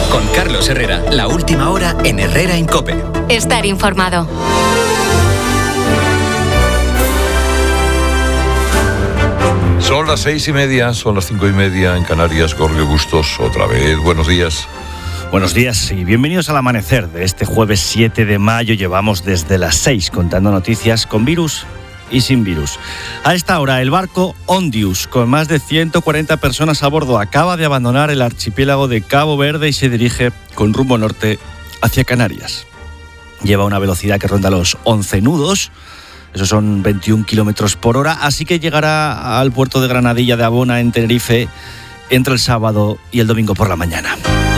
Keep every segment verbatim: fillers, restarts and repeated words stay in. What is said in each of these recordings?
Con Carlos Herrera, la última hora en Herrera en COPE. Estar informado. Son las seis y media, son las cinco y media en Canarias. Gorrio Bustos, otra vez. Buenos días. Buenos días y bienvenidos al amanecer de este jueves siete de mayo. Llevamos desde las seis contando noticias con virus y sin virus. A esta hora, el barco Ondius, con más de ciento cuarenta personas a bordo, acaba de abandonar el archipiélago de Cabo Verde y se dirige con rumbo norte hacia Canarias. Lleva una velocidad que ronda los once nudos, esos son veintiún kilómetros por hora, así que llegará al puerto de Granadilla de Abona, en Tenerife, entre el sábado y el domingo por la mañana.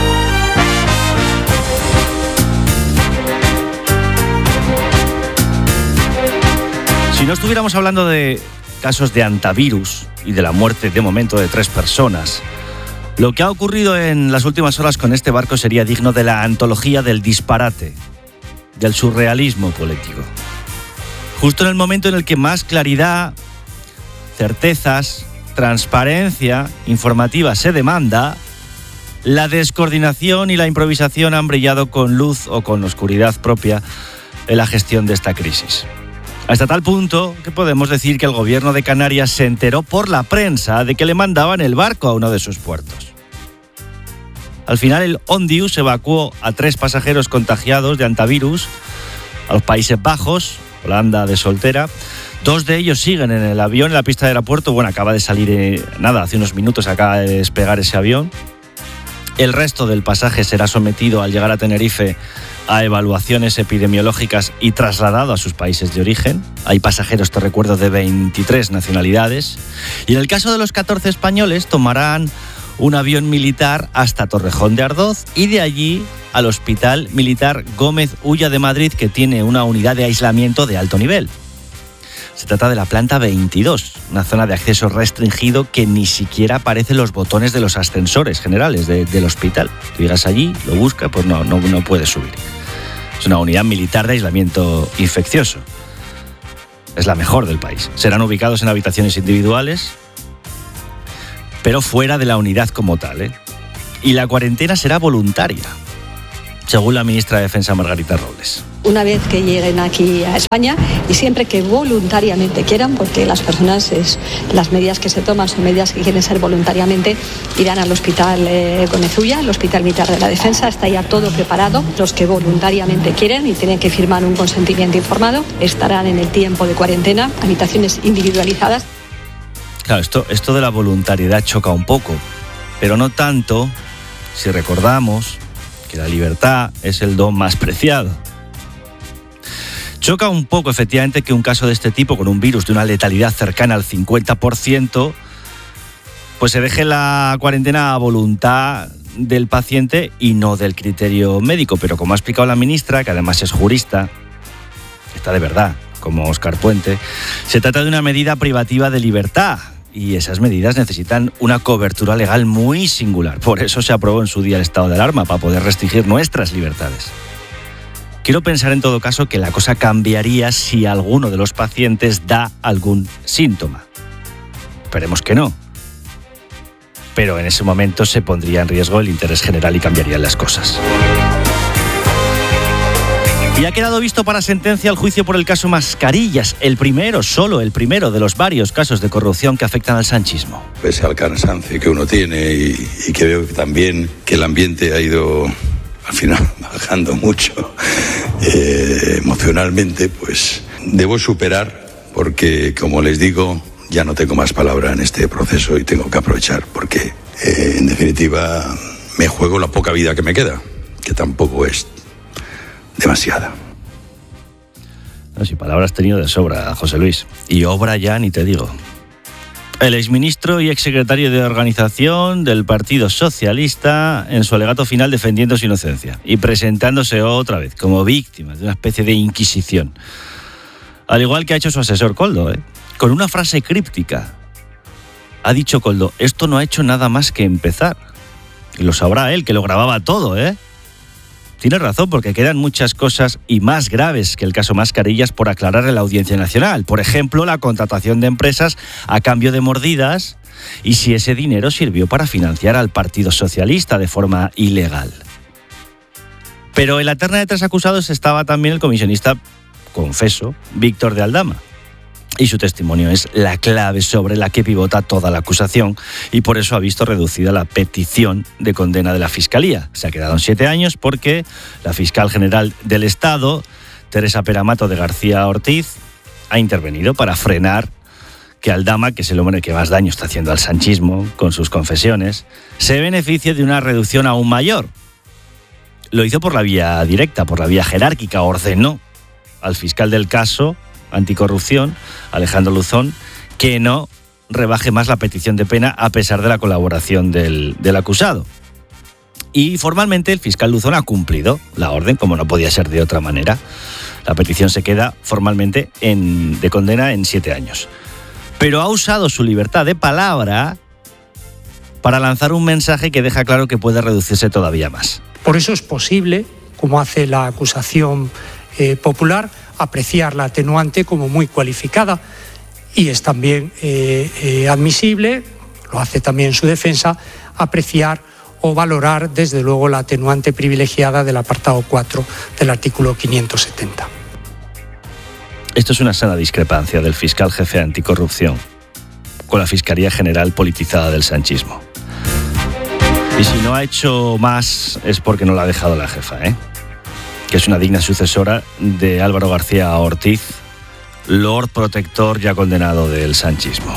Si no estuviéramos hablando de casos de antivirus y de la muerte de momento de tres personas, lo que ha ocurrido en las últimas horas con este barco sería digno de la antología del disparate, del surrealismo político. Justo en el momento en el que más claridad, certezas, transparencia informativa se demanda, la descoordinación y la improvisación han brillado con luz o con oscuridad propia en la gestión de esta crisis. Hasta tal punto que podemos decir que el gobierno de Canarias se enteró por la prensa de que le mandaban el barco a uno de sus puertos. Al final, el Ondius evacuó a tres pasajeros contagiados de antivirus a los Países Bajos, Holanda de soltera. Dos de ellos siguen en el avión en la pista del aeropuerto. Bueno, acaba de salir, eh, nada, hace unos minutos acaba de despegar ese avión. El resto del pasaje será sometido al llegar a Tenerife a evaluaciones epidemiológicas y trasladado a sus países de origen. Hay pasajeros, te recuerdo, de veintitrés nacionalidades. Y en el caso de los catorce españoles, tomarán un avión militar hasta Torrejón de Ardoz y de allí al Hospital Militar Gómez Ulla de Madrid, que tiene una unidad de aislamiento de alto nivel. Se trata de la planta veintidós, una zona de acceso restringido que ni siquiera aparecen los botones de los ascensores generales de, del hospital. Tú llegas allí, lo buscas, pues no, no, no puedes subir. Es una unidad militar de aislamiento infeccioso. Es la mejor del país. Serán ubicados en habitaciones individuales, pero fuera de la unidad como tal, ¿eh? Y la cuarentena será voluntaria, según la ministra de Defensa, Margarita Robles. Una vez que lleguen aquí a España y siempre que voluntariamente quieran, porque las personas, es, las medidas que se toman son medidas que quieren ser voluntariamente, irán al Hospital eh, Gómez Ulla, el Hospital Militar de la Defensa, está ya todo preparado. Los que voluntariamente quieren y tienen que firmar un consentimiento informado estarán en el tiempo de cuarentena, habitaciones individualizadas. Claro, esto, esto de la voluntariedad choca un poco, pero no tanto si recordamos que la libertad es el don más preciado. Choca un poco, efectivamente, que un caso de este tipo, con un virus de una letalidad cercana al cincuenta por ciento, pues se deje la cuarentena a voluntad del paciente y no del criterio médico. Pero como ha explicado la ministra, que además es jurista, está de verdad, como Óscar Puente, se trata de una medida privativa de libertad y esas medidas necesitan una cobertura legal muy singular. Por eso se aprobó en su día el estado de alarma, para poder restringir nuestras libertades. Quiero pensar en todo caso que la cosa cambiaría si alguno de los pacientes da algún síntoma. Esperemos que no. Pero en ese momento se pondría en riesgo el interés general y cambiarían las cosas. Y ha quedado visto para sentencia el juicio por el caso Mascarillas, el primero, solo el primero de los varios casos de corrupción que afectan al sanchismo. Pese al cansancio que uno tiene y, y que veo también que el ambiente ha ido al final bajando mucho eh, emocionalmente, pues debo superar, porque como les digo, ya no tengo más palabra en este proceso y tengo que aprovechar, porque eh, en definitiva me juego la poca vida que me queda, que tampoco es demasiada. No, si palabras has tenido de sobra, José Luis. Y obra ya ni te digo. El exministro y exsecretario de Organización del Partido Socialista en su alegato final defendiendo su inocencia y presentándose otra vez como víctima de una especie de inquisición. Al igual que ha hecho su asesor Koldo, ¿eh? Con una frase críptica. Ha dicho Koldo, esto no ha hecho nada más que empezar. Y lo sabrá él, que lo grababa todo, ¿eh? Tiene razón, porque quedan muchas cosas y más graves que el caso Mascarillas por aclarar en la Audiencia Nacional. Por ejemplo, la contratación de empresas a cambio de mordidas y si ese dinero sirvió para financiar al Partido Socialista de forma ilegal. Pero en la terna de tres acusados estaba también el comisionista, confeso, Víctor de Aldama. Y su testimonio es la clave sobre la que pivota toda la acusación y por eso ha visto reducida la petición de condena de la Fiscalía. Se ha quedado en siete años porque la fiscal general del Estado, Teresa Peramato de García Ortiz, ha intervenido para frenar que Aldama, que es el hombre que más daño está haciendo al sanchismo con sus confesiones, se beneficie de una reducción aún mayor. Lo hizo por la vía directa, por la vía jerárquica, ordenó al fiscal del caso anticorrupción, Alejandro Luzón, que no rebaje más la petición de pena a pesar de la colaboración del, del acusado. Y formalmente el fiscal Luzón ha cumplido la orden, como no podía ser de otra manera. La petición se queda formalmente en, de condena en siete años. Pero ha usado su libertad de palabra para lanzar un mensaje que deja claro que puede reducirse todavía más. Por eso es posible, como hace la acusación eh, popular, apreciar la atenuante como muy cualificada y es también eh, eh, admisible, lo hace también su defensa, apreciar o valorar desde luego la atenuante privilegiada del apartado cuatro del artículo quinientos setenta. Esto es una sana discrepancia del fiscal jefe anticorrupción con la Fiscalía General politizada del sanchismo. Y si no ha hecho más es porque no la ha dejado la jefa, ¿eh? que es una digna sucesora de Álvaro García Ortiz, Lord Protector ya condenado del sanchismo.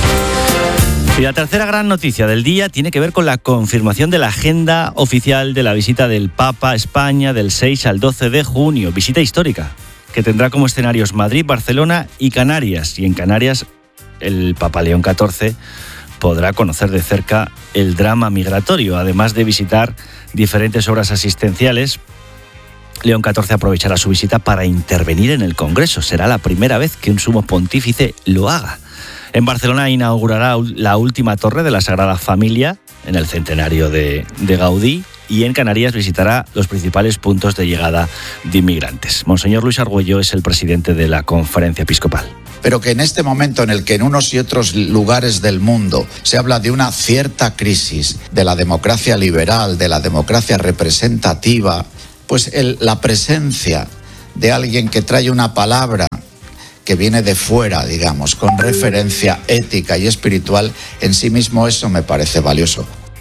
Y la tercera gran noticia del día tiene que ver con la confirmación de la agenda oficial de la visita del Papa a España del seis al doce de junio, visita histórica, que tendrá como escenarios Madrid, Barcelona y Canarias. Y en Canarias el Papa León catorce podrá conocer de cerca el drama migratorio, además de visitar diferentes obras asistenciales. León catorce aprovechará su visita para intervenir en el Congreso. Será la primera vez que un sumo pontífice lo haga. En Barcelona inaugurará la última torre de la Sagrada Familia en el centenario de, de Gaudí y en Canarias visitará los principales puntos de llegada de inmigrantes. Monseñor Luis Argüello es el presidente de la Conferencia Episcopal. Pero que en este momento en el que en unos y otros lugares del mundo se habla de una cierta crisis de la democracia liberal, de la democracia representativa, pues el, la presencia de alguien que trae una palabra que viene de fuera, digamos, con referencia ética y espiritual, en sí mismo eso me parece valioso.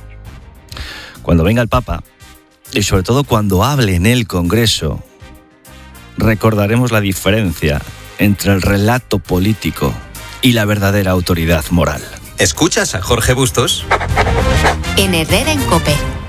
Cuando venga el Papa, y sobre todo cuando hable en el Congreso, recordaremos la diferencia entre el relato político y la verdadera autoridad moral. ¿Escuchas a Jorge Bustos? En Herrera en COPE.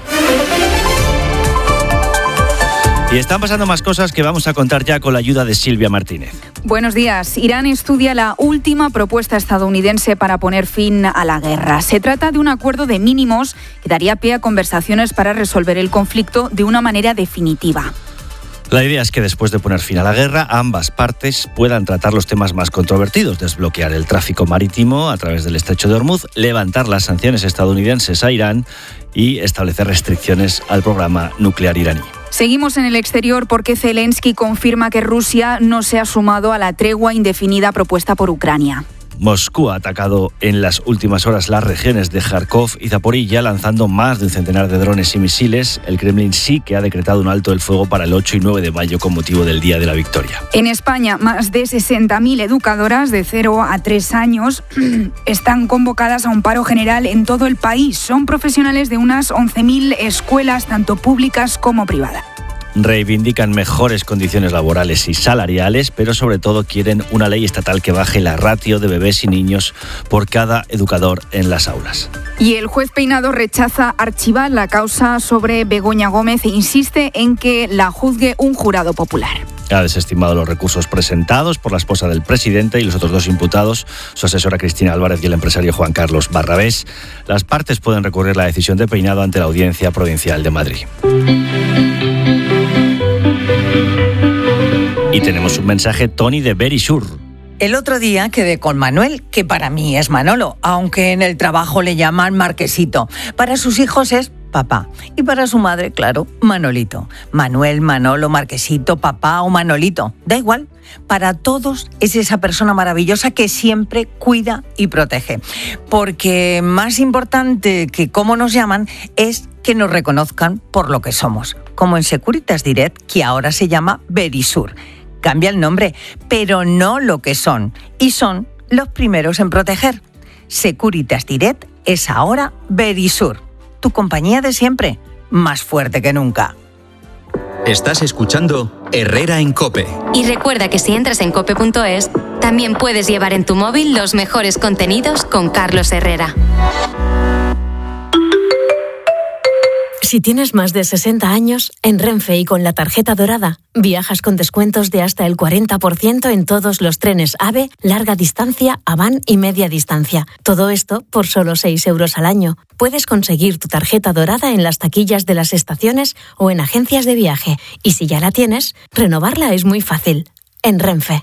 Y están pasando más cosas que vamos a contar ya con la ayuda de Silvia Martínez. Buenos días. Irán estudia la última propuesta estadounidense para poner fin a la guerra. Se trata de un acuerdo de mínimos que daría pie a conversaciones para resolver el conflicto de una manera definitiva. La idea es que después de poner fin a la guerra, ambas partes puedan tratar los temas más controvertidos, desbloquear el tráfico marítimo a través del estrecho de Hormuz, levantar las sanciones estadounidenses a Irán y establecer restricciones al programa nuclear iraní. Seguimos en el exterior porque Zelensky confirma que Rusia no se ha sumado a la tregua indefinida propuesta por Ucrania. Moscú ha atacado en las últimas horas las regiones de Kharkov y Zaporilla, lanzando más de un centenar de drones y misiles. El Kremlin sí que ha decretado un alto el fuego para el ocho y nueve de mayo con motivo del Día de la Victoria. En España, más de sesenta mil educadoras de cero a tres años están convocadas a un paro general en todo el país. Son profesionales de unas once mil escuelas, tanto públicas como privadas. Reivindican mejores condiciones laborales y salariales, pero sobre todo quieren una ley estatal que baje la ratio de bebés y niños por cada educador en las aulas. Y el juez Peinado rechaza archivar la causa sobre Begoña Gómez e insiste en que la juzgue un jurado popular. Ha desestimado los recursos presentados por la esposa del presidente y los otros dos imputados, su asesora Cristina Álvarez y el empresario Juan Carlos Barrabés. Las partes pueden recurrir la decisión de Peinado ante la Audiencia Provincial de Madrid. Y tenemos un mensaje, Tony, de Verisur. El otro día quedé con Manuel, que para mí es Manolo, aunque en el trabajo le llaman Marquesito. Para sus hijos es papá. Y para su madre, claro, Manolito. Manuel, Manolo, Marquesito, papá o Manolito. Da igual. Para todos es esa persona maravillosa que siempre cuida y protege. Porque más importante que cómo nos llaman es que nos reconozcan por lo que somos. Como en Securitas Direct, que ahora se llama Verisur. Cambia el nombre, pero no lo que son. Y son los primeros en proteger. Securitas Direct es ahora Verisur. Tu compañía de siempre, más fuerte que nunca. Estás escuchando Herrera en COPE. Y recuerda que si entras en cope punto es, también puedes llevar en tu móvil los mejores contenidos con Carlos Herrera. Si tienes más de sesenta años, en Renfe y con la tarjeta dorada, viajas con descuentos de hasta el cuarenta por ciento en todos los trenes AVE, larga distancia, Avant y media distancia. Todo esto por solo seis euros al año. Puedes conseguir tu tarjeta dorada en las taquillas de las estaciones o en agencias de viaje. Y si ya la tienes, renovarla es muy fácil. En Renfe.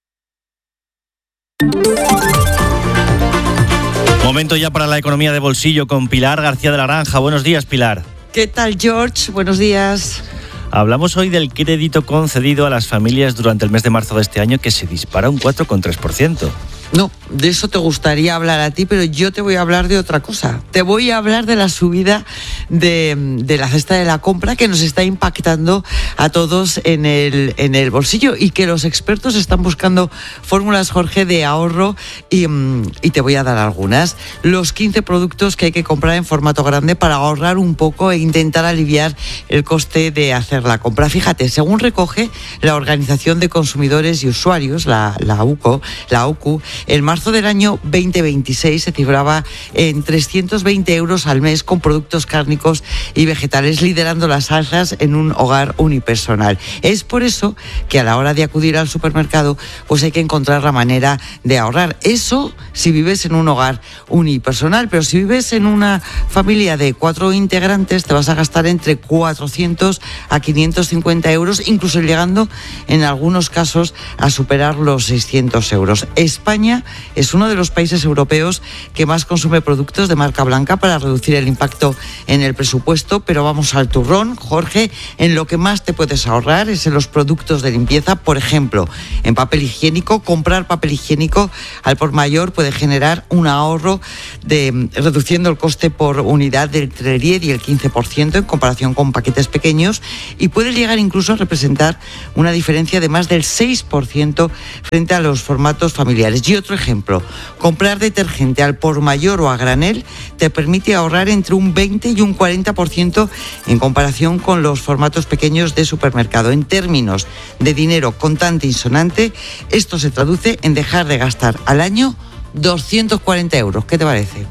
Momento ya para la economía de bolsillo con Pilar García de la Granja. Buenos días, Pilar. ¿Qué tal, George? Buenos días. Hablamos hoy del crédito concedido a las familias durante el mes de marzo de este año, que se dispara un cuatro coma tres por ciento. No, de eso te gustaría hablar a ti, pero yo te voy a hablar de otra cosa. Te voy a hablar de la subida de, de la cesta de la compra que nos está impactando a todos en el, en el bolsillo y que los expertos están buscando fórmulas, Jorge, de ahorro y, y te voy a dar algunas. Los quince productos que hay que comprar en formato grande para ahorrar un poco e intentar aliviar el coste de hacer la compra. Fíjate, según recoge la Organización de Consumidores y Usuarios, la, la U C O, la U C U, en marzo del año veinte veintiséis se cifraba en trescientos veinte euros al mes con productos cárnicos y vegetales, liderando las alzas en un hogar unipersonal. Es por eso que a la hora de acudir al supermercado, pues hay que encontrar la manera de ahorrar. Eso si vives en un hogar unipersonal, pero si vives en una familia de cuatro integrantes, te vas a gastar entre cuatrocientos a quinientos cincuenta euros, incluso llegando en algunos casos a superar los seiscientos euros. España es uno de los países europeos que más consume productos de marca blanca para reducir el impacto en el presupuesto, pero vamos al turrón, Jorge. En lo que más te puedes ahorrar es en los productos de limpieza. Por ejemplo, en papel higiénico, comprar papel higiénico al por mayor puede generar un ahorro de reduciendo el coste por unidad del entre el diez y el quince por ciento en comparación con paquetes pequeños, y puede llegar incluso a representar una diferencia de más del seis por ciento frente a los formatos familiares. Y otro ejemplo, comprar detergente al por mayor o a granel te permite ahorrar entre un veinte y un cuarenta por ciento en comparación con los formatos pequeños de supermercado. En términos de dinero contante y sonante, esto se traduce en dejar de gastar al año doscientos cuarenta euros. ¿Qué te parece?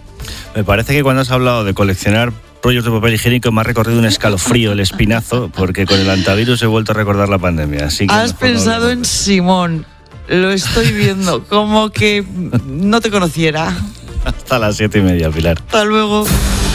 Me parece que cuando has hablado de coleccionar rollos de papel higiénico me ha recorrido un escalofrío el espinazo, porque con el antivirus he vuelto a recordar la pandemia. Así que has pensado en Simón. Lo estoy viendo, como que no te conociera. Hasta las siete y media, Pilar. Hasta luego.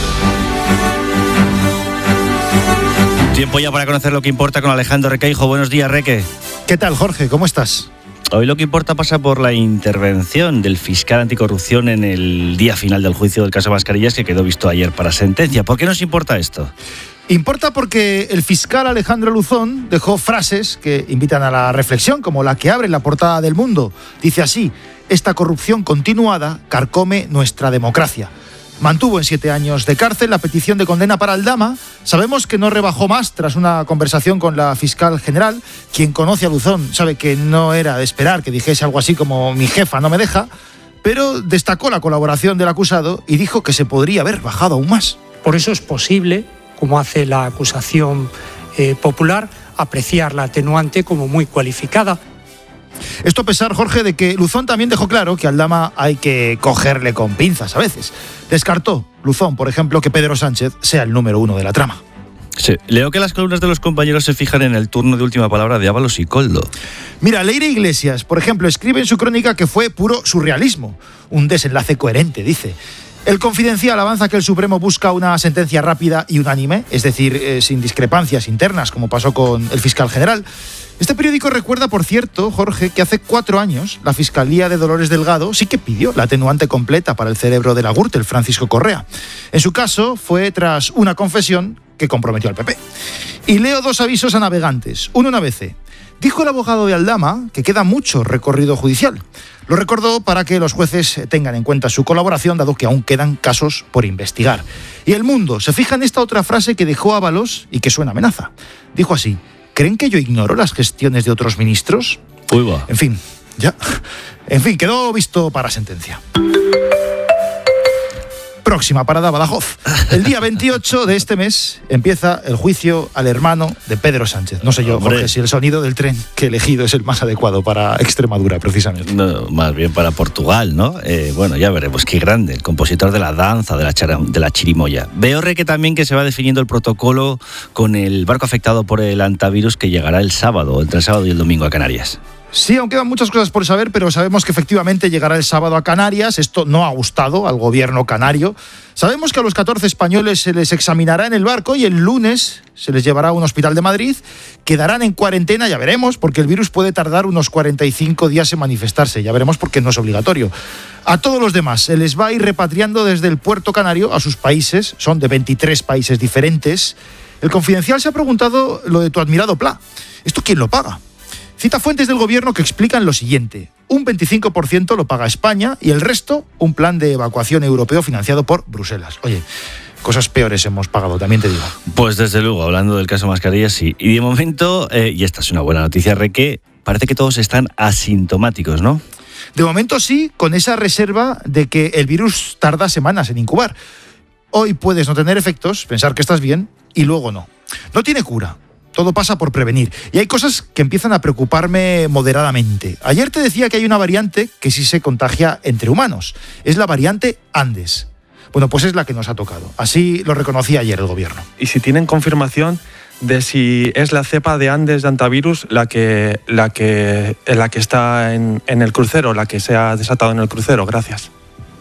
Tiempo ya para conocer lo que importa con Alejandro Requeijo. Buenos días, Reque. ¿Qué tal, Jorge? ¿Cómo estás? Hoy lo que importa pasa por la intervención del fiscal anticorrupción en el día final del juicio del caso Mascarillas, que quedó visto ayer para sentencia. ¿Por qué nos importa esto? Importa porque el fiscal Alejandro Luzón dejó frases que invitan a la reflexión, como la que abre la portada del Mundo. Dice así: esta corrupción continuada carcome nuestra democracia. Mantuvo en siete años de cárcel la petición de condena para Aldama. Sabemos que no rebajó más tras una conversación con la fiscal general. Quien conoce a Luzón sabe que no era de esperar que dijese algo así como mi jefa no me deja, pero destacó la colaboración del acusado y dijo que se podría haber bajado aún más. Por eso es posible, como hace la acusación eh, popular, apreciar la atenuante como muy cualificada. Esto a pesar, Jorge, de que Luzón también dejó claro que a Aldama hay que cogerle con pinzas a veces. Descartó Luzón, por ejemplo, que Pedro Sánchez sea el número uno de la trama. Sí, leo que las columnas de los compañeros se fijan en el turno de última palabra de Ábalos y Koldo. Mira, Leire Iglesias, por ejemplo, escribe en su crónica que fue puro surrealismo. Un desenlace coherente, dice. El Confidencial avanza que el Supremo busca una sentencia rápida y unánime, es decir, eh, sin discrepancias internas, como pasó con el fiscal general. Este periódico recuerda, por cierto, Jorge, que hace cuatro años la Fiscalía de Dolores Delgado sí que pidió la atenuante completa para el cerebro de la Gürtel, Francisco Correa. En su caso, fue tras una confesión que comprometió al P P. Y leo dos avisos a navegantes. Uno en A B C. Dijo el abogado de Aldama que queda mucho recorrido judicial. Lo recordó para que los jueces tengan en cuenta su colaboración, dado que aún quedan casos por investigar. Y El Mundo se fija en esta otra frase que dejó Ábalos y que suena amenaza. Dijo así: ¿creen que yo ignoro las gestiones de otros ministros? Uy, va. En fin, ya. En fin, quedó visto para sentencia. Próxima parada, Badajoz. El día veintiocho de este mes empieza el juicio al hermano de Pedro Sánchez. No sé yo, Jorge, si el sonido del tren que he elegido es el más adecuado para Extremadura, precisamente. No, más bien para Portugal, ¿no? Eh, bueno, ya veremos. Qué grande, el compositor de la danza, de la, chara, de la chirimoya. Veo, Reque, también que se va definiendo el protocolo con el barco afectado por el antivirus que llegará el sábado, entre el sábado y el domingo a Canarias. Sí, aún quedan muchas cosas por saber, pero sabemos que efectivamente llegará el sábado a Canarias. Esto no ha gustado al gobierno canario. Sabemos que a los catorce españoles se les examinará en el barco y el lunes se les llevará a un hospital de Madrid. Quedarán en cuarentena, ya veremos, porque el virus puede tardar unos cuarenta y cinco días en manifestarse. Ya veremos porque no es obligatorio. A todos los demás se les va a ir repatriando desde el puerto canario a sus países. Son de veintitrés países diferentes. El Confidencial se ha preguntado lo de tu admirado Pla. ¿Esto quién lo paga? Cita fuentes del gobierno que explican lo siguiente. Un veinticinco por ciento lo paga España y el resto un plan de evacuación europeo financiado por Bruselas. Oye, cosas peores hemos pagado, también te digo. Pues desde luego, hablando del caso mascarillas, sí. Y de momento, eh, y esta es una buena noticia, Reque, parece que todos están asintomáticos, ¿no? De momento sí, con esa reserva de que el virus tarda semanas en incubar. Hoy puedes no tener efectos, pensar que estás bien, y luego no. No tiene cura. Todo pasa por prevenir. Y hay cosas que empiezan a preocuparme moderadamente. Ayer te decía que hay una variante que sí se contagia entre humanos. Es la variante Andes. Bueno, pues es la que nos ha tocado. Así lo reconocía ayer el gobierno. Y si tienen confirmación de si es la cepa de Andes de antivirus la que, la que, la que está en, en el crucero, la que se ha desatado en el crucero. Gracias.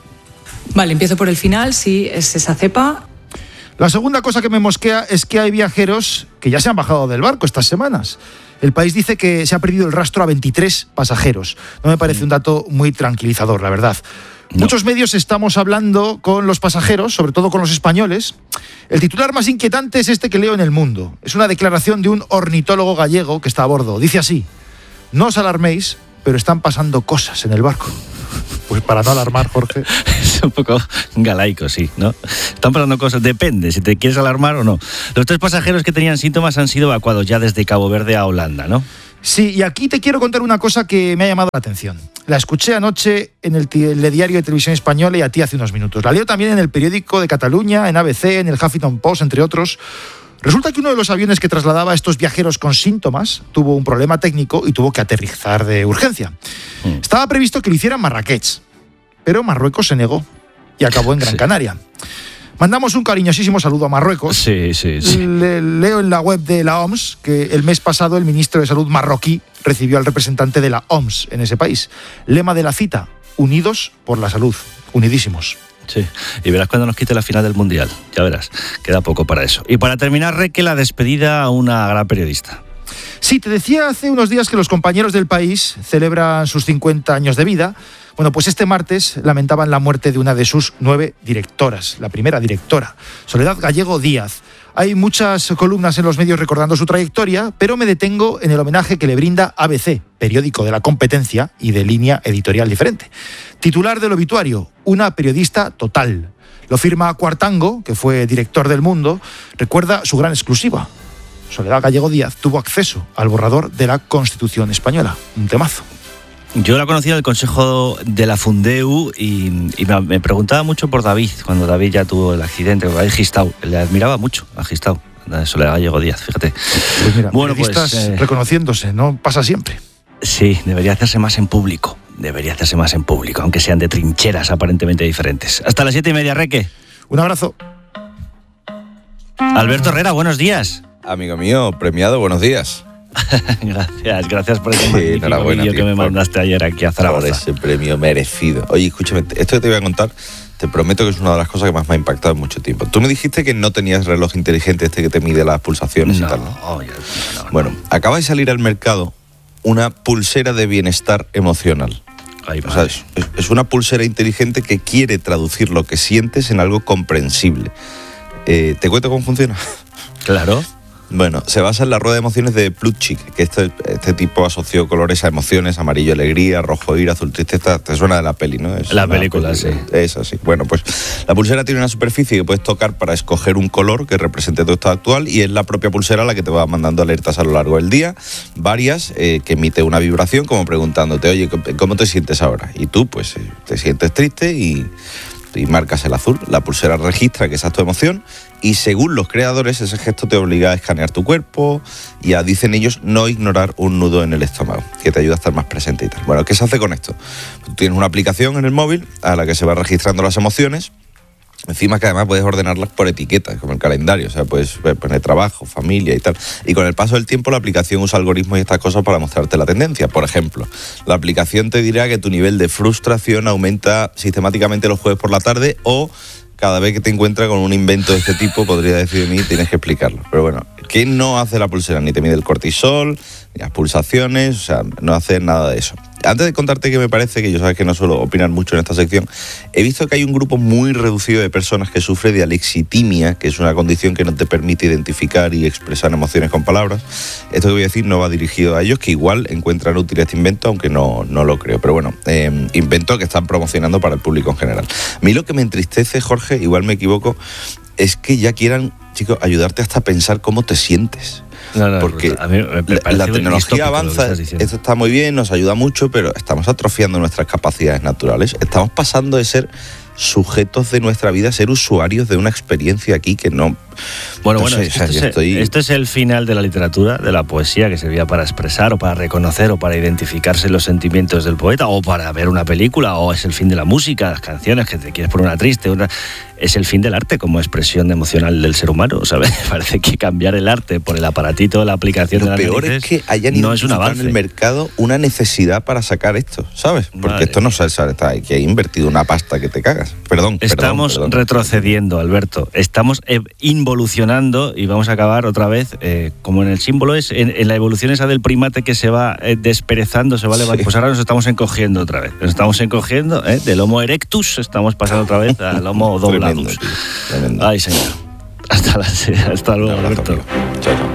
Vale, empiezo por el final. Sí, es esa cepa. La segunda cosa que me mosquea es que hay viajeros que ya se han bajado del barco estas semanas. El País dice que se ha perdido el rastro a veintitrés pasajeros. No me parece un dato muy tranquilizador, la verdad. No. Muchos medios estamos hablando con los pasajeros, sobre todo con los españoles. El titular más inquietante es este que leo en El Mundo. Es una declaración de un ornitólogo gallego que está a bordo. Dice así: no os alarméis, pero están pasando cosas en el barco. Pues para no alarmar, Jorge. Es un poco galaico, sí, ¿no? Están pasando cosas, depende si te quieres alarmar o no. Los tres pasajeros que tenían síntomas han sido evacuados ya desde Cabo Verde a Holanda, ¿no? Sí, y aquí te quiero contar una cosa que me ha llamado la atención. La escuché anoche en el telediario de Televisión Española y a ti hace unos minutos. La leo también en el periódico de Cataluña, en A B C, en el Huffington Post, entre otros. Resulta que uno de los aviones que trasladaba a estos viajeros con síntomas tuvo un problema técnico y tuvo que aterrizar de urgencia. Mm. Estaba previsto que lo hiciera en Marrakech, pero Marruecos se negó y acabó en Gran sí. Canaria. Mandamos un cariñosísimo saludo a Marruecos. Sí, sí, sí. Le, leo en la web de la O M S que el mes pasado el ministro de Salud marroquí recibió al representante de la O M S en ese país. Lema de la cita: unidos por la salud, unidísimos. Sí, y verás cuando nos quite la final del Mundial, ya verás, queda poco para eso. Y para terminar, Reque, la despedida a una gran periodista. Sí, te decía hace unos días que los compañeros del País celebran sus cincuenta años de vida. Bueno, pues este martes lamentaban la muerte de una de sus nueve directoras, la primera directora, Soledad Gallego Díaz. Hay muchas columnas en los medios recordando su trayectoria, pero me detengo en el homenaje que le brinda A B C, periódico de la competencia y de línea editorial diferente. Titular del obituario: una periodista total. Lo firma Cuartango, que fue director del Mundo. Recuerda su gran exclusiva. Soledad Gallego Díaz tuvo acceso al borrador de la Constitución española. Un temazo. Yo la conocí en el Consejo de la Fundeu y, y me, me preguntaba mucho por David, cuando David ya tuvo el accidente, David Gistau. Le admiraba mucho a Gistau, a Soledad Gallego Díaz, fíjate. Pues mira, bueno, periodistas pues, eh, reconociéndose, no pasa siempre. Sí, debería hacerse más en público, debería hacerse más en público, aunque sean de trincheras aparentemente diferentes. Hasta las siete y media, Reque. Un abrazo. Alberto Herrera, buenos días. Amigo mío, premiado, buenos días. Gracias, gracias por ese magnífico vídeo que me mandaste por, ayer aquí a Zaragoza. Por ese premio merecido. Oye, escúchame, esto que te voy a contar, te prometo que es una de las cosas que más me ha impactado en mucho tiempo. Tú me dijiste que no tenías reloj inteligente este que te mide las pulsaciones no, y tal, ¿no? Oh, ya, no, no. Bueno, acaba de salir al mercado una pulsera de bienestar emocional. Ahí va. O sea, es, es una pulsera inteligente que quiere traducir lo que sientes en algo comprensible. Eh, ¿Te cuento cómo funciona? Claro. Bueno, se basa en la rueda de emociones de Plutchik, que este, este tipo asoció colores a emociones, amarillo alegría, rojo ira, azul tristeza. Te suena de la peli, ¿no? Es la película, peli, sí. Es así. Bueno, pues la pulsera tiene una superficie que puedes tocar para escoger un color que represente tu estado actual, y es la propia pulsera la que te va mandando alertas a lo largo del día, varias, eh, que emite una vibración como preguntándote, oye, ¿cómo te sientes ahora? Y tú, pues, te sientes triste y... y marcas el azul. La pulsera registra que esa es tu emoción y, según los creadores, ese gesto te obliga a escanear tu cuerpo y a, dicen ellos, no ignorar un nudo en el estómago, que te ayuda a estar más presente y tal. Bueno, ¿qué se hace con esto? Tú tienes una aplicación en el móvil a la que se van registrando las emociones. Encima que además puedes ordenarlas por etiquetas, como el calendario, o sea, puedes poner trabajo, familia y tal. Y con el paso del tiempo la aplicación usa algoritmos y estas cosas para mostrarte la tendencia. Por ejemplo, la aplicación te dirá que tu nivel de frustración aumenta sistemáticamente los jueves por la tarde, o cada vez que te encuentras con un invento de este tipo, podría decir de mí, tienes que explicarlo. Pero bueno, ¿qué no hace la pulsera? Ni te mide el cortisol, ni las pulsaciones, o sea, no hace nada de eso. Antes de contarte qué me parece, que yo sabes que no suelo opinar mucho en esta sección, he visto que hay un grupo muy reducido de personas que sufre de alexitimia, que es una condición que no te permite identificar y expresar emociones con palabras. Esto que voy a decir no va dirigido a ellos, que igual encuentran útil este invento, aunque no, no lo creo. Pero bueno, eh, invento que están promocionando para el público en general. A mí lo que me entristece, Jorge, igual me equivoco, es que ya quieran, chicos, ayudarte hasta a pensar cómo te sientes. No, no, porque a mí me la, la tecnología avanza, esto está muy bien, nos ayuda mucho, pero estamos atrofiando nuestras capacidades naturales. Estamos pasando de ser sujetos de nuestra vida a ser usuarios de una experiencia aquí que no... Bueno, no bueno, sé, esto, o sea, es, estoy... esto es el final de la literatura, de la poesía, que servía para expresar o para reconocer o para identificarse los sentimientos del poeta, o para ver una película, o es el fin de la música, las canciones, que te quieres poner una triste, una... es el fin del arte como expresión emocional del ser humano, ¿sabes? Parece que cambiar el arte por el aparatito de la aplicación Lo de las peor narices es que hayan no es un avance en el mercado una necesidad para sacar esto, ¿sabes? Porque Madre esto no se sabe, está, que hay invertido una pasta que te cagas. Perdón, Estamos perdón, perdón. retrocediendo, Alberto. Estamos eh, involucionando y vamos a acabar otra vez, eh, como en el símbolo es, en, en la evolución esa del primate que se va eh, desperezando, se va Sí. levantando. Pues ahora nos estamos encogiendo otra vez. Nos estamos encogiendo, ¿eh? Del Homo erectus estamos pasando otra vez al Homo dobladus. Tremendo, tremendo. Ay, señor. Hasta, la, hasta luego, Alberto. Chao, chao.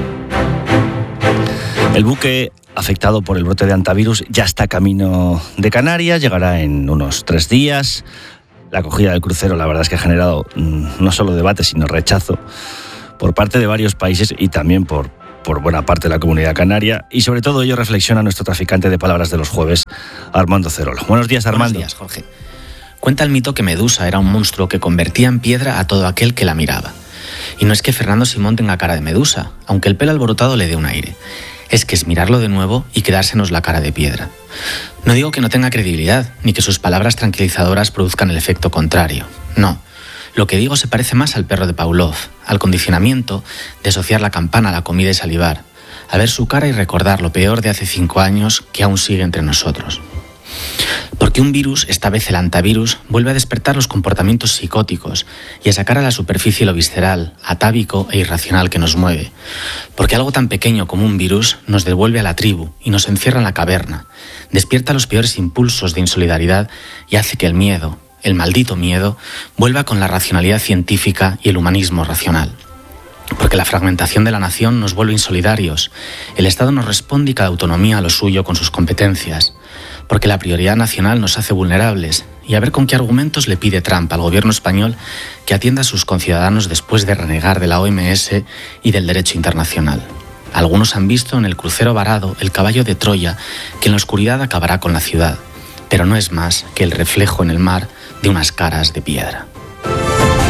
El buque afectado por el brote de hantavirus ya está camino de Canarias, llegará en unos tres días. La acogida del crucero, la verdad es que ha generado mmm, no solo debate, sino rechazo por parte de varios países y también por, por buena parte de la comunidad canaria. Y sobre todo ello reflexiona nuestro traficante de palabras de los jueves, Armando Cerolo. Buenos días, Armando. Buenos días, Jorge. Cuenta el mito que Medusa era un monstruo que convertía en piedra a todo aquel que la miraba. Y no es que Fernando Simón tenga cara de Medusa, aunque el pelo alborotado le dé un aire. Es que es mirarlo de nuevo y quedársenos la cara de piedra. No digo que no tenga credibilidad, ni que sus palabras tranquilizadoras produzcan el efecto contrario. No. Lo que digo se parece más al perro de Pavlov, al condicionamiento de asociar la campana a la comida y salivar, a ver su cara y recordar lo peor de hace cinco años que aún sigue entre nosotros. Porque un virus, esta vez el hantavirus, vuelve a despertar los comportamientos psicóticos y a sacar a la superficie lo visceral, atávico e irracional que nos mueve. Porque algo tan pequeño como un virus nos devuelve a la tribu y nos encierra en la caverna, despierta los peores impulsos de insolidaridad y hace que el miedo, el maldito miedo, vuelva con la racionalidad científica y el humanismo racional. Porque la fragmentación de la nación nos vuelve insolidarios, el Estado nos responde y cada autonomía a lo suyo con sus competencias. Porque la prioridad nacional nos hace vulnerables y a ver con qué argumentos le pide Trump al gobierno español que atienda a sus conciudadanos después de renegar de la O M S y del derecho internacional. Algunos han visto en el crucero varado el caballo de Troya que en la oscuridad acabará con la ciudad, pero no es más que el reflejo en el mar de unas caras de piedra.